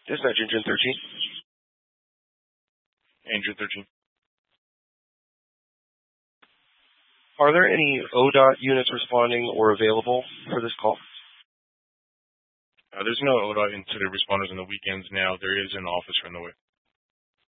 Dispatch Engine 13. Engine 13. Are there any ODOT units responding or available for this call? There's no ODOT incident responders on the weekends now. There is an officer in the way.